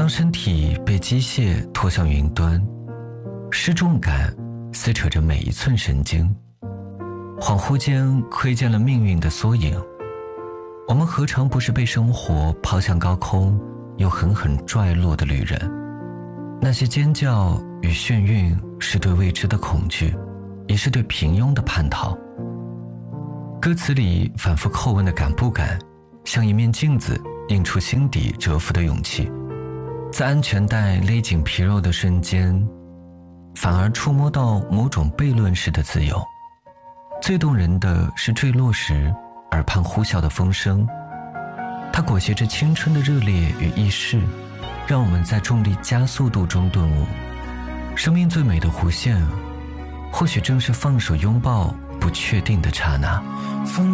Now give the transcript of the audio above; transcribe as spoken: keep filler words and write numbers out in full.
当身体被机械拖向云端，失重感撕扯着每一寸神经，恍惚间窥见了命运的缩影。我们何尝不是被生活抛向高空又狠狠拽落的旅人？那些尖叫与眩晕是对未知的恐惧，也是对平庸的叛逃。歌词里反复叩问的敢不敢，像一面镜子映出心底蛰伏的勇气。在安全带勒紧皮肉的瞬间，反而触摸到某种悖论式的自由。最动人的是坠落时耳畔呼啸的风声，它裹挟着青春的热烈与意识，让我们在重力加速度中顿悟，生命最美的弧线，或许正是放手拥抱不确定的刹那。 风